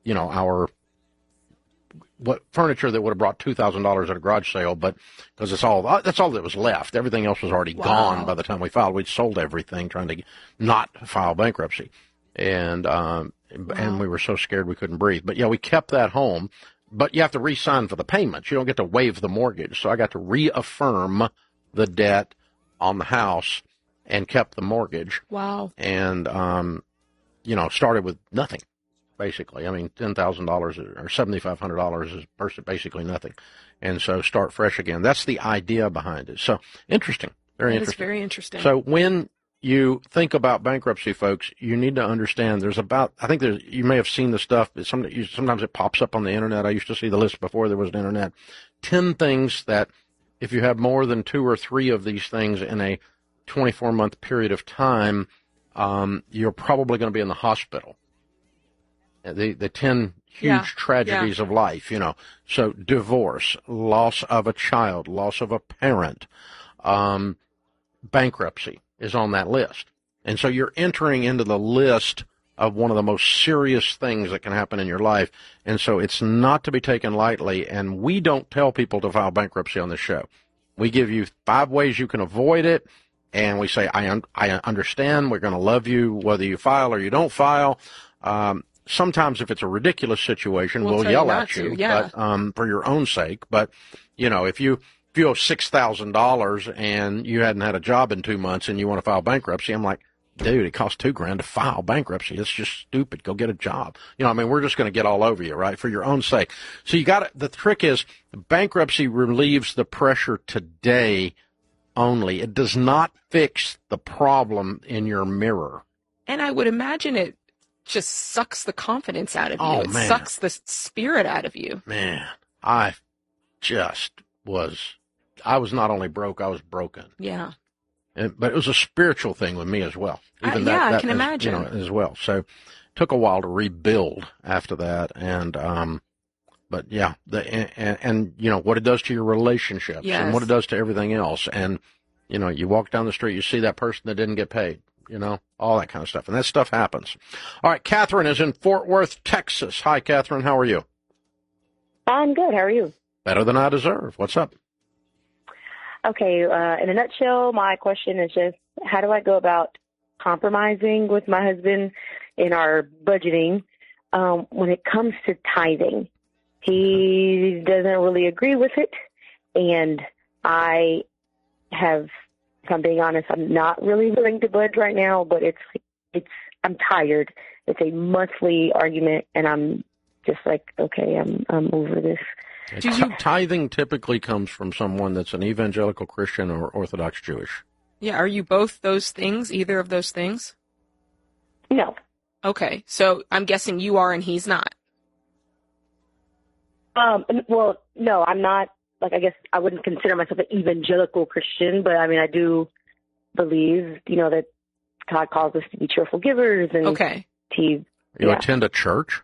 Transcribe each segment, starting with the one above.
our what furniture that would have brought $2,000 at a garage sale, but because that's all that was left. Everything else was already gone by the time we filed. We'd sold everything trying to not file bankruptcy, and we were so scared we couldn't breathe. But yeah, we kept that home. But you have to re-sign for the payments. You don't get to waive the mortgage. So I got to reaffirm the debt on the house and kept the mortgage. Wow. And started with nothing. Basically, I mean, $10,000 or $7,500 is basically nothing, and so start fresh again. That's the idea behind it. So interesting, very interesting. It's very interesting. So when you think about bankruptcy, folks, you need to understand you may have seen the stuff. Sometimes it pops up on the internet. I used to see the list before there was an internet. 10 things that if you have more than 2 or 3 of these things in a 24-month period of time, you're probably going to be in the hospital. The 10 huge tragedies of life, So divorce, loss of a child, loss of a parent, bankruptcy is on that list. And so you're entering into the list of one of the most serious things that can happen in your life. And so it's not to be taken lightly. And we don't tell people to file bankruptcy on this show. We give you 5 ways you can avoid it. And we say, I understand. We're going to love you whether you file or you don't file. Sometimes if it's a ridiculous situation, we'll yell at you, but for your own sake. But, if you owe $6,000 and you hadn't had a job in 2 months and you want to file bankruptcy, I'm like, dude, it costs $2,000 to file bankruptcy. It's just stupid. Go get a job. We're just going to get all over you, right, for your own sake. So the trick is bankruptcy relieves the pressure today only. It does not fix the problem in your mirror. And I would imagine it just sucks the confidence out of you. Oh, it man. Sucks the spirit out of you. Man, I was not only broke, I was broken. Yeah. But it was a spiritual thing with me as well. I can imagine. As well. So it took a while to rebuild after that. And, but yeah, what it does to your relationships and what it does to everything else. And, you walk down the street, you see that person that didn't get paid. All that kind of stuff. And that stuff happens. All right, Catherine is in Fort Worth, Texas. Hi, Catherine. How are you? I'm good. How are you? Better than I deserve. What's up? Okay. In a nutshell, my question is just, how do I go about compromising with my husband in our budgeting when it comes to tithing? He doesn't really agree with it. And if I'm being honest, I'm not really willing to budge right now, but I'm tired. It's a monthly argument, and I'm just like, okay, I'm over this. Tithing typically comes from someone that's an evangelical Christian or Orthodox Jewish. Yeah, are you both those things, either of those things? No. Okay, so I'm guessing you are and he's not. Well, no, I'm not. Like, I guess I wouldn't consider myself an evangelical Christian, but I mean, I do believe, that God calls us to be cheerful givers. And okay. You attend a church?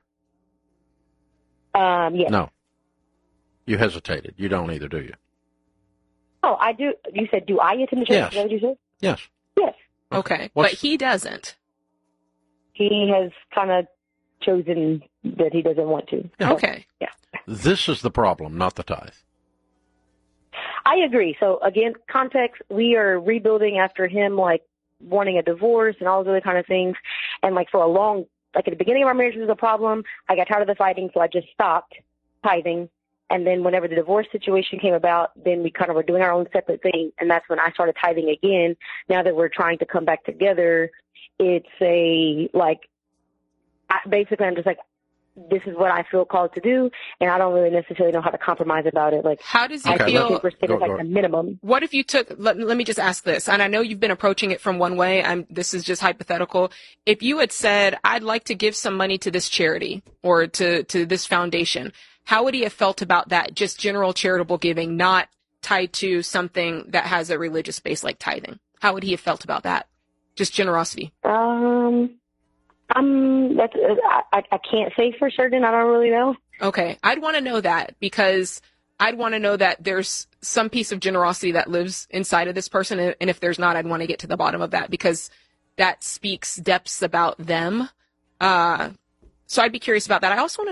Yes. No. You hesitated. You don't either, do you? Oh, I do. You said, do I attend the church? Yes. Is that what you said? Yes. Yes. Okay. But he doesn't. He has kind of chosen that he doesn't want to. Yeah. Okay. Yeah. This is the problem, not the tithe. I agree. So again, context, we are rebuilding after him, wanting a divorce and all those other kind of things. And for at the beginning of our marriage was a problem. I got tired of the fighting, so I just stopped tithing. And then whenever the divorce situation came about, then we kind of were doing our own separate thing. And that's when I started tithing again. Now that we're trying to come back together, it's basically I'm just like, this is what I feel called to do, and I don't really necessarily know how to compromise about it. How does he feel? The minimum. What if you took? Let me just ask this, and I know you've been approaching it from one way. This is just hypothetical. If you had said, "I'd like to give some money to this charity or to this foundation," how would he have felt about that? Just general charitable giving, not tied to something that has a religious base like tithing. How would he have felt about that? Just generosity. I can't say for certain. I don't really know. Okay. I'd want to know that because I'd want to know that there's some piece of generosity that lives inside of this person. And if there's not, I'd want to get to the bottom of that because that speaks depths about them. So I'd be curious about that. I also want to